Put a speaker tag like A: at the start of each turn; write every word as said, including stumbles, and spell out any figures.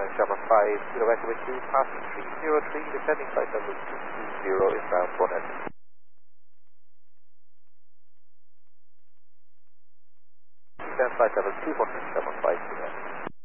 A: Sherman five, zero activate two, passing three zero three, descending flight level two two zero, inbound one S. Descend flight level two hundred, Sherman five, zero.